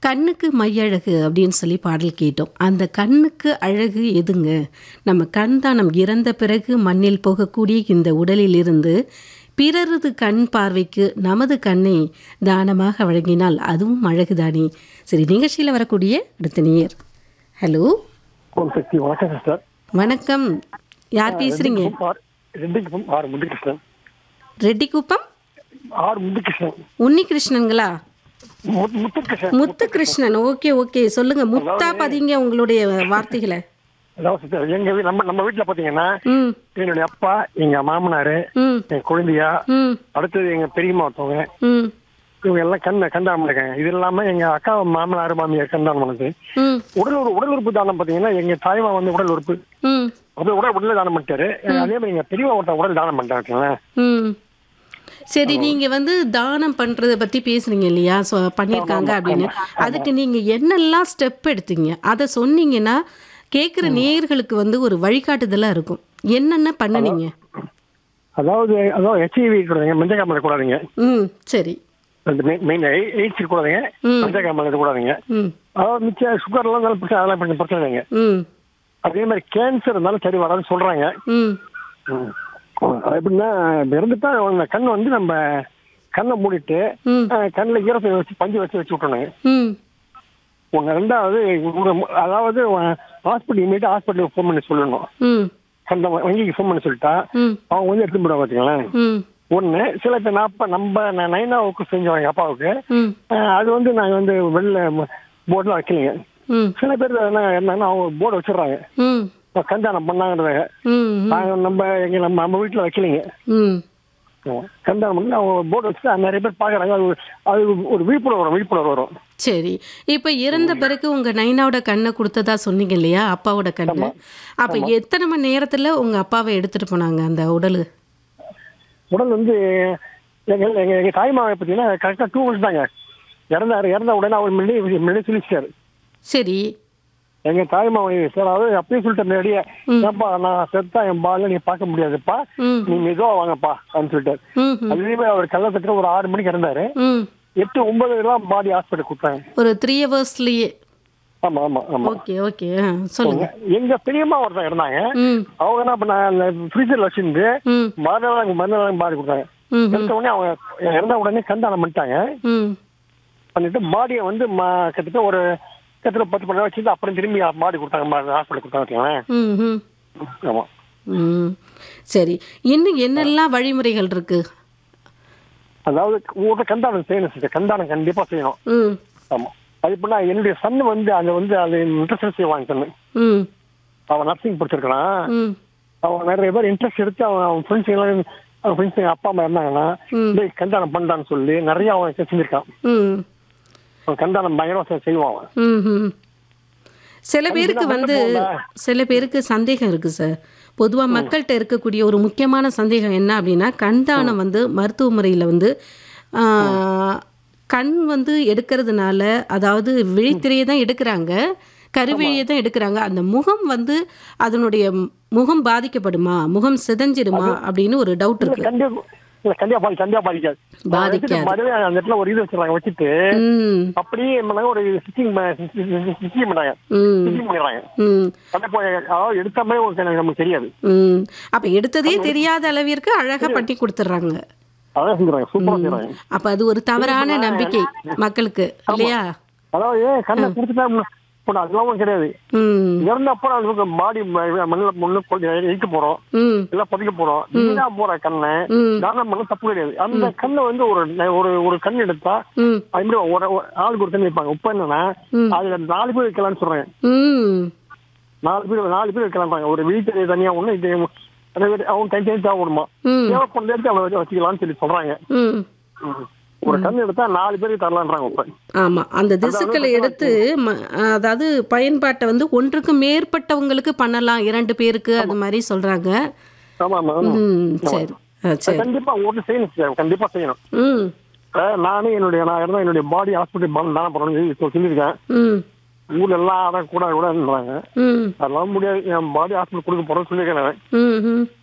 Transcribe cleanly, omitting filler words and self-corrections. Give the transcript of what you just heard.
கண்ணுக்கு மையழகு அப்படின்னு சொல்லி பாடல் கேட்டோம். அந்த கண்ணுக்கு அழகு எதுங்க? நம்ம கண் தானம் இறந்த பிறகு மண்ணில் போகக்கூடிய இந்த உடலில் இருந்து பிறரது கண் பார்வைக்கு நமது கண்ணை தானமாக வழங்கினால் அதுவும் அழகுதானே. சரி, நிகழ்ச்சியில் வரக்கூடிய அடுத்த நேயர். ஹலோ, ஓம் சக்தி. வணக்கம் சிஸ்டர். வணக்கம். யார் பேசுறீங்க? Reddikuppam R Muthukrishnan. Reddikuppam R Muthukrishnan. உன்னிகிருஷ்ணன்களா? Muthukrishnan. Muthukrishnan. Okay okay, சொல்லுங்க. முத்தா பதிங்க உங்களுடைய வார்த்தைகளை. அதாவது சிஸ்டர், எங்க நம்ம வீட்டுல பாத்தீங்கன்னா ம் என்னுடைய அப்பா, எங்க மாமனாரு, ம் என் குழந்தையா, ம் அடுத்தது எங்க பெரியம்மா ஒருத்தவங்க, ம் இவங்க எல்லாம் கண்டாரம் இருக்காங்க. இது இல்லாம எங்க அக்கா மாமனாரு மாமியார் கண்டாரம் பண்ணது. ம் உடல் உறுப்பு தானம் பாத்தீங்கன்னா எங்க தாய்மா வந்து உடல் உறுப்பு ம் உடல் தானம் பண்ணிட்டாரு. அதே மாதிரி எங்க பெரியம்மா ஒருத்தன் உடல் தானம் பண்ணிட்டாங்க. ம் சரி, நீங்க வந்து தானம் பண்றத பத்தி பேசுறீங்க இல்லையா? பண்ணியிருக்காங்க அப்படின்னு. அதுக்கு நீங்க என்னெல்லாம் ஸ்டெப் எடுத்தீங்க அதை சொன்னீங்கன்னா கேட்குற நேயர்களுக்கு வந்து ஒரு வழிகாட்டுதலா இருக்கும். என்னென்ன பண்ணுனீங்க? அதாவது HIV கூடாதுங்க, மஞ்சள் காமலை கூடாதுங்க. ம் சரி. மெயின் எய்ட்ஸ் கூடாதுங்க, மஞ்சள் காமலை கூடாதுங்க. ம் அதாவது மிச்ச சுகர்லாம் இருந்தாலும் பிரச்சனை, அதெல்லாம் கொஞ்சம் பிரச்சனை இல்லைங்க. ம் அதே மாதிரி கேன்சர் இருந்தாலும் சரி வராதுன்னு சொல்றாங்க. ம் அது எப்படின்னா, இறந்துட்டா கண் வந்து நம்ம கண்ணை மூடிட்டு ம் கண்ணில் ஈரத்தை வச்சு பஞ்சு வச்சு விட்டுறணுங்க. ம் ஒன்று ரெண்டாவது அதாவது ஹாஸ்பிட்டலுக்கு ஃபோன் பண்ணி சொல்லணும். ம் அந்த வங்கிக்கு ஃபோன் பண்ணி சொல்லிட்டா ம் அவங்க வந்து எடுத்து போடுவாங்க. பார்த்தீங்களேன், ம் ஒன்று சில பேர் நம்ம நைனாவுக்கு செஞ்சோம் எங்கள் அப்பாவுக்கு. ம் அது வந்து நாங்கள் வந்து வெளில போர்டெலாம் வைக்கலைங்க. ம் சில பேர் என்னன்னா அவங்க போர்டு வச்சிடுறாங்க, ம் கந்தானம் பண்ணாங்கிறத. ம் நாங்கள் நம்ம வீட்டில் வைக்கலைங்க. ம் கந்தானம் பண்ணி அவங்க போர்டு வச்சுட்டு நிறைய பேர் பார்க்குறாங்க. அது ஒரு விழிப்புணர்வு வரும். சரி, இப்போ இறந்த பிறகு உங்க நைனாவோட கண்ணை கொடுத்ததா சொன்னீங்க இல்லையா? அப்பாவோட கண்ணு. அப்போ எத்தனை மணி நேரத்தில் உங்க அப்பாவை எடுத்துட்டு போனாங்க அந்த உடல் வந்து எங்க தாய்மாவை பார்த்தீங்கன்னா கரெக்டாக 2 months தாங்க. இறந்த உடனே அவர் முன்னாடி சொல்லிச்சாரு. சரி. எங்க தாய்மாவை சார், அதாவது அப்பயும் சொல்லிட்டு முன்னாடியே, ஏப்பா நான் செத்தா என் பால நீ பார்க்க முடியாதுப்பா, நீ மெதுவா வாங்கப்பா அப்படின்னு சொல்லிட்டாரு. அதுலேயுமே அவர் கள்ளக்கத்துல ஒரு 6 மணிக்கு இறந்தாரு. 8-9 பாடி ஹாஸ்பிட்டல் கொடுத்தாங்க. ஒரு 3 hours-லயே. ஆமா ஆமா ஆமா. ஓகே ஓகே, சொல்லுங்க. எங்க பெரியம்மா ஒருத்தங்க இருந்தாங்க. அவங்க என்ன பண்ணாங்க, ஃப்ரீசர்ல வச்சிருந்து மறுநாள் பாடி கொடுத்தாங்க. எடுத்த உடனே அவங்க இறந்த உடனே கந்தானம் பண்ணிட்டாங்க. பண்ணிட்டு பாடியை வந்து கிட்டத்தட்ட ஒரு 10 மணி நேரம் வச்சுட்டு அப்புறம் திரும்பி பாடி கொடுத்தாங்க, ஹாஸ்பிட்டல் கொடுத்தாங்க. ஆமா. சரி, இன்னும் என்னெல்லாம் வழிமுறைகள் இருக்கு? அதாவது உங்கள்கிட்ட கந்தானம் செய்யணும் சார், கந்தானம் கண்டிப்பா செய்யணும். ஆமா. அது இப்ப என்னுடைய சன் வந்து அது இன்ட்ரெஸ்ட் செய்வாங்க. சன்னு அவன் நர்சிங் படிச்சிருக்கான். அவன் நிறைய பேர் இன்ட்ரெஸ்ட் எடுத்து அவன் ஃப்ரெண்ட்ஸ் அப்பா அம்மா இருந்தாங்கன்னா கந்தானம் பண்ணான்னு சொல்லி நிறைய அவன் செஞ்சிருக்கான். அவன் கந்தானம் பயங்கரம் செய்வான். சில பேருக்கு சந்தேகம் இருக்கு சார். பொதுவாக மக்கள்கிட்ட இருக்கக்கூடிய ஒரு முக்கியமான சந்தேகம் என்ன அப்படின்னா, கண்தானம் வந்து மருத்துவ முறையில் வந்து கண் வந்து எடுக்கிறதுனால, அதாவது விழித்திரையை தான் எடுக்கிறாங்க, கருவிழியை தான் எடுக்கிறாங்க. அந்த முகம் வந்து அதனுடைய முகம் பாதிக்கப்படுமா, முகம் சிதைஞ்சிடுமா அப்படின்னு ஒரு டவுட் இருக்கு. கண்டிப்பா பாதிக்காது. அந்த இடத்துல ஒரு இது வச்சிருக்காங்க, வச்சுட்டு அப்படியே ஒரு எடுத்த மாதிரி நமக்கு தெரியாது. அப்ப எடுத்ததே தெரியாத அளவிற்கு அழகா பண்ணி கொடுத்துறாங்க. அப்ப அது ஒரு தவறான நம்பிக்கை மக்களுக்கு இல்லையா? அதாவது கண்ணை கொடுத்துட்டா அதெல்லாம் கிடையாது. இறந்தப்பறம் பாடி மண்ணில் இழுக்க போறோம், எல்லாம் பதிக்க போறோம், நீங்க போற கண்ணை தானம் பண்ண தப்பு கிடையாது. அந்த கண்ணை வந்து ஒரு கண் எடுத்தா அது மாதிரி ஆளுக்கு ஒரு கண் வைப்பாங்க. இப்ப என்னன்னா அதுல 4 பேர் வைக்கலாம்னு சொல்றேன். 4 பேர் வைக்கலாம். ஒரு வீட்டு தனியா ஒண்ணு, இது அவங்க தனி தேவைப்படுமா, தேவைப்படுறது அவனை வச்சுக்கலாம்னு சொல்லி சொல்றாங்க. ஒரு கண் எடுத்தா 4 பேருக்கு தரலான்றாங்க இப்ப. ஆமா, அந்த திசுக்களை எடுத்து அதாவது பயன்பாட்டை வந்து ஒன்றுக்கு மேற்பட்டவங்களுக்கு பண்ணலாம், 2 பேருக்கு அது மாதிரி சொல்றாங்க. சரி, கண்டிப்பா ஒன்று செய்யணும் சார், கண்டிப்பா செய்யணும். நானே என்னுடைய பாடி ஹாஸ்பிட்டல் தானே பண்ணணும்னு சொல்லியிருக்கேன். ஊர்ல எல்லாம் கூட கூடன்றாங்க. அதெல்லாம் முடியாது, என் பாடி ஹாஸ்பிட்டல் கொடுக்க போறேன்னு சொல்லியிருக்கேன்.